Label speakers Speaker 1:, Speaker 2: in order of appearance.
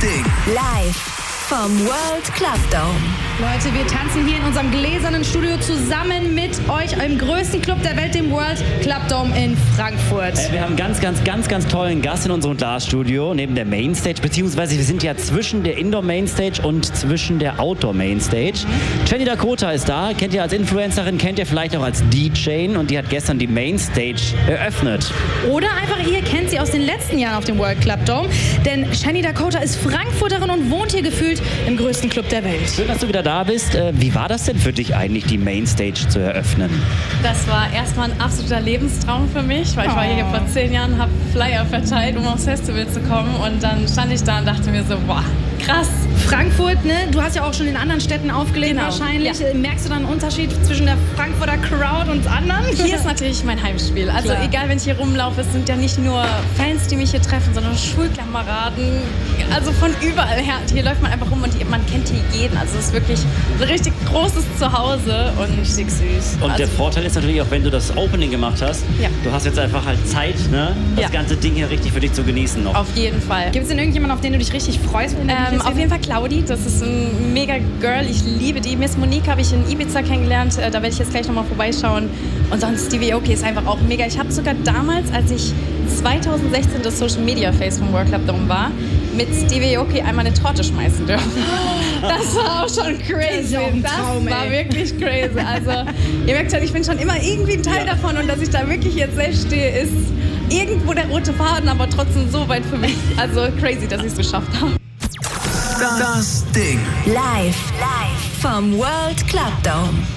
Speaker 1: Ding.
Speaker 2: Live vom World Club Dome.
Speaker 3: Leute, wir tanzen hier in unserem gläsernen Studio zusammen mit euch im größten Club der Welt, dem World Club Dome in Frankfurt.
Speaker 4: Wir haben einen ganz tollen Gast in unserem Glasstudio neben der Mainstage, beziehungsweise wir sind ja zwischen der Indoor Mainstage und zwischen der Outdoor Mainstage. Jenny Dakota ist da, kennt ihr als Influencerin, kennt ihr vielleicht auch als DJ und die hat gestern die Mainstage eröffnet.
Speaker 3: Oder einfach, ihr kennt sie aus den letzten Jahren auf dem World Club Dome, denn Jenny Dakota ist Frankfurterin und wohnt hier gefühlt im größten Club der Welt.
Speaker 4: Schön, dass du wieder da bist. Wie war das denn für dich eigentlich, die Mainstage zu eröffnen?
Speaker 5: Das war erstmal ein absoluter Lebenstraum für mich, weil ich war hier vor 10 Jahren, habe Flyer verteilt, um aufs Festival zu kommen und dann stand ich da und dachte mir so, boah, krass.
Speaker 3: Frankfurt, ne? Du hast ja auch schon in anderen Städten aufgelegt wahrscheinlich. Ja. Merkst du da einen Unterschied zwischen der Frankfurter Crowd und anderen?
Speaker 5: Hier ist natürlich mein Heimspiel. Also egal, wenn ich hier rumlaufe, es sind ja nicht nur Fans, die mich hier treffen, sondern Schulkameraden. Also von überall her. Hier läuft man einfach rum und man kennt hier jeden. Also es ist wirklich ein richtig großes Zuhause und richtig süß.
Speaker 4: Und der Vorteil ist natürlich auch, wenn du das Opening gemacht hast, du hast jetzt einfach halt Zeit, ne, das ganze Ding hier richtig für dich zu genießen noch.
Speaker 5: Auf jeden Fall.
Speaker 3: Gibt es denn irgendjemanden, auf den du dich richtig freust?
Speaker 5: Auf jeden Fall Claudi, das ist ein mega Girl, ich liebe die. Miss Monique habe ich in Ibiza kennengelernt, da werde ich jetzt gleich nochmal vorbeischauen. Und sonst Stevie Aoki ist einfach auch mega. Ich habe sogar damals, als ich 2016 das Social Media Face vom World Club Dome war, mit Stevie Aoki einmal eine Torte schmeißen dürfen. Das war auch schon crazy. Das war wirklich crazy. Also ihr merkt schon, ich bin schon immer irgendwie ein Teil davon und dass ich da wirklich jetzt selbst stehe, ist irgendwo der rote Faden, aber trotzdem so weit für mich. Also crazy, dass ich es geschafft habe.
Speaker 1: Das Ding.
Speaker 2: Live vom World Club Dome.